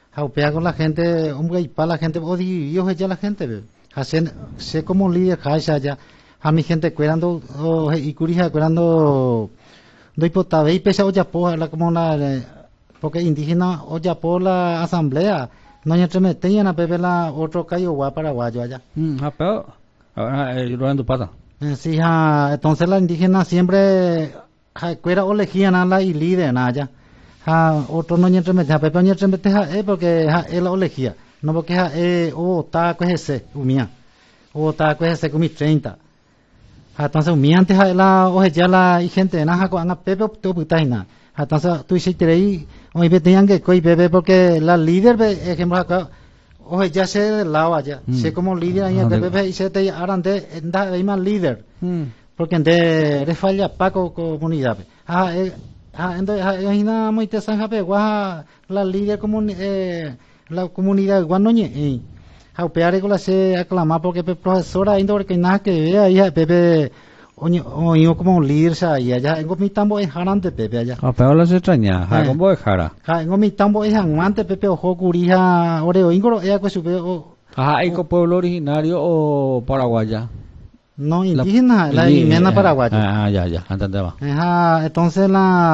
jaupea con la gente, hombre, y para la gente, o divididos ya la gente, ve. Hacen, sé como líder, jaisa ya, a mi gente cuidando, y curija cuidando, doy potabe y pesa olla po, la como porque indígena olla por la asamblea, no hay entre meteña na pepe la otro cayo gua paraguayo allá. Pero, ahora en tu pata. Sí, entonces la indígena siempre, cuida o elegían a la y líder allá. Otro no entre meteña, pepe no entre meteña, porque él la elegía. No porque ta ese umia o ta ese kumi 30 entonces umia antes la oje ya la gente na ko anga pepe to putaina entonces tú hiciste ahí hoy ve tenían que coi pepe porque la líder ve ejemplo acá oje ya se del lado allá se como líder ahí pepe y se te arante da más líder porque de falla paco comunidad entonces ahí nada muy te sanja pe la líder como la comunidad guanoñe jaupeare con la se aclamar porque profesora ainda porque nada que vea ahí pepe oño como líder y allá en mi tambo es jarante pepe allá pero la se extraña como es jara en mi tambo es aguante pepe ojo curija oreo ingoro ella pues supe ¿Eco pueblo originario o paraguaya? No, indígena, la indígena paraguaya. Ya, entendemos. Entonces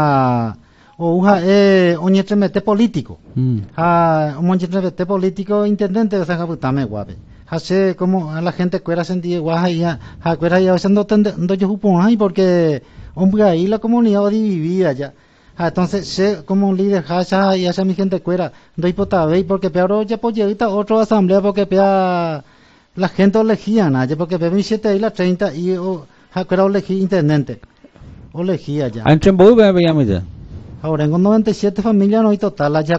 oñetremete político. Oñetremete político intendente de Sajaputame guape. Hace como a la gente cuera sentir guaja y cuera ya usando yo jupón porque hombre ahí la comunidad dividida ya. Entonces sé como líder hacha y hacia mi gente cuera doy potabe porque peor ya pues otra asamblea porque la gente elegía ya porque pepe 7 y la 30 y cuera elegí intendente. Elegía ya. ¿Entre en Boy veíamos? Ahora en 97 familias no hay total, ya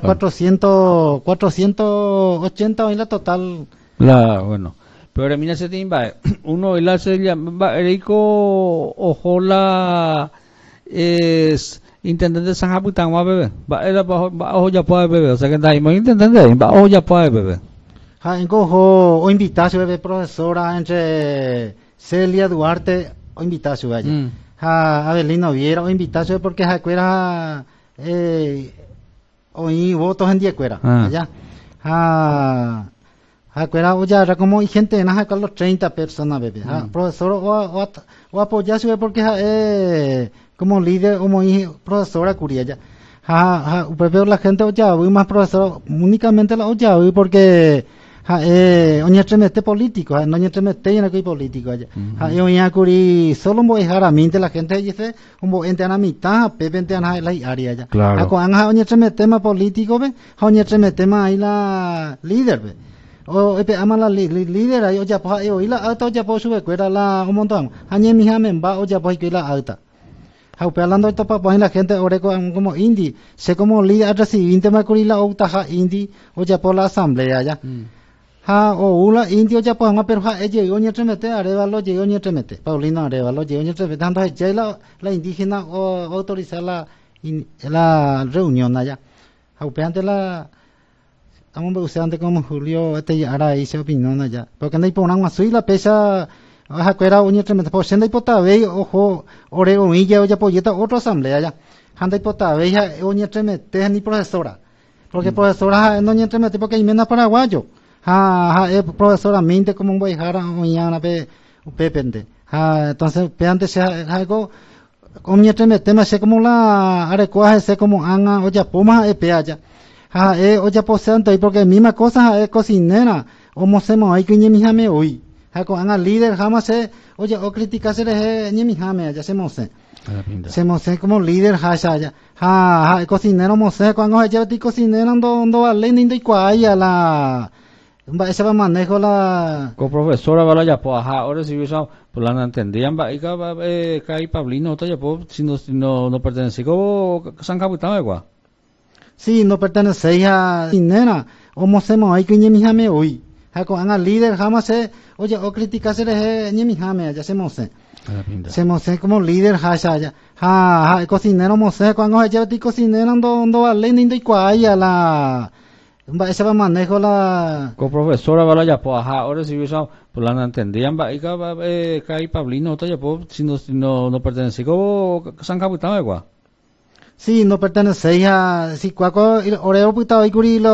480 hoy la total. Bueno, pero mira se timba, uno y la se llama Erico Ojola es intendente de San Japután va bebé, era bajo ya puede bebé, o sea que está ahí, intendente bajo ya puede bebé. En cojo o invitación bebé profesora entre Celia Duarte o invitación allá. Abelino Viera o invitación porque jacuera oí votos en diecuera allá jacuera o ya era como hay gente en jacuera los 30 personas bebé profesor o apoyarse porque como líder como profesora curia ya pero la gente o ya voy más profesor únicamente la o ya voy porque oñetremete político, no oñetremete y no hay político allá. Oña curi solo voy a dejar a mí la gente dice un bo ente a mitad, pepe ente a la área allá. Claro. Con oñetremete tema político ve, oñetremete tema ahí la líder ve. O ama la líder ahí o ya pues ahí la alta o ya pues sube cuera la un montón. Añe mi jamen va o ya pues que la alta. Hablando esto para poner la gente ahora como indie, sé como líder recibir tema curi la otaja indie o ya por la asamblea allá. Ula indio ya pues pero llegó ni tremete Arevalo llegó ni tremete Paulino Arevalo llegó ni tremete tanto ya la indígena autorizar la reunión allá aupeante la estamos usando como Julio ahora ahí se opinión allá porque no hay por una suya la pesa cuera uña tremete por senda y potabe ojo orego ya ya polleta otra asamblea allá anda y potabe ya uña tremete ni profesora porque profesora no ni tremete porque hay menos paraguayo profesora mente como voy a dejar mañana pepende entonces antes se algo como ni tema sé como la arecuaje sé como anga o ya poma allá o ya poseante ahí porque misma cosa es cocinera o mosemos ahí que ni mi jame hoy con anga líder jamás se oye o criticarse ni mi jame allá se mose como líder allá cocinero mose cuando ya ti cocinero ando vale ni y cuaya la ese va manejo la con profesora va ya pues ahora si yo pues la no entendían va y cae Pablino ya pues si no pertenece como San Capitán igual sí no pertenece a nena o mosemos hay que ni mi jame hoy con anga líder jamás se oye o criticarse ni mi jame ya se mose como líder allá cocinero mose cuando ya ti cocinero ando vale ni y cuaya la ese va manejo la con profesora va ya pues ahora si yo pues la no entendían va y cae Pablino ya pues si no pertenece como San Capitán igual sí no pertenece a si cuaco oreo puta y curilo